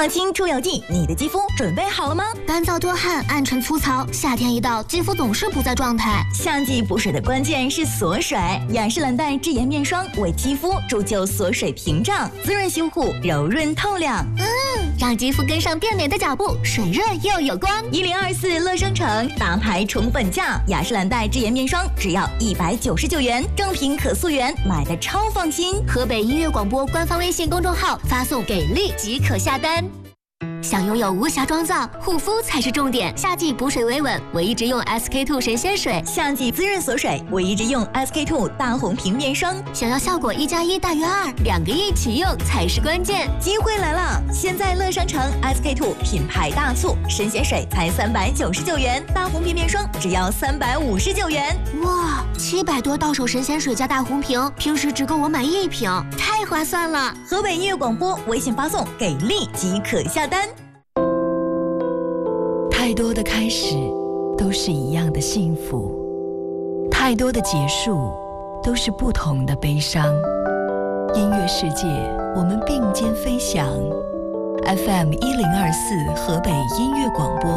抗菌出油剂，你的肌肤准备好了吗？ 干燥多汗、暗沉粗糙，夏天一到，肌肤总是不在状态。 夏季补水的关键是锁水，雅诗兰黛智妍面霜为肌肤铸就锁水屏障，滋润修护，柔润透亮。 让肌肤跟上变美的脚步，水润又有光。 1024乐商城大牌宠本价，雅诗兰黛智妍面霜只要199元，正品可溯源，买的超放心。 河北音乐广播官方微信公众号发送给力即可下单。想拥有无瑕妆造，护肤才是重点。夏季补水维稳，我一直用 SK2 神仙水； 夏季滋润锁水，我一直用 SK2 大红瓶面霜。 想要效果1+1大于2，2个一起用才是关键。 机会来了！现在乐商城 SK2 品牌大促，神仙水才399元，大红瓶面霜只要359元。 哇，700多到手神仙水加大红瓶，平时只够我买1瓶，太划算了！ 河北音乐广播微信发送给力即可下单。 太多的开始都是一样的幸福，太多的结束都是不同的悲伤。音乐世界，我们并肩飞翔。FM 1024河北音乐广播